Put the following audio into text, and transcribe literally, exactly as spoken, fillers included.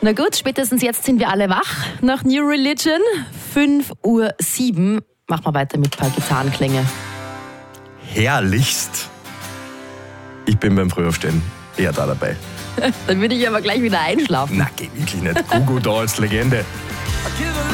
Na gut, spätestens jetzt sind wir alle wach nach New Religion. fünf Uhr sieben. Machen wir weiter mit ein paar Gitarrenklänge. Herrlichst. Ich bin beim Frühaufstehen eher da dabei. Dann würde ich aber gleich wieder einschlafen. Na, geh wirklich nicht. Gugu da als Legende.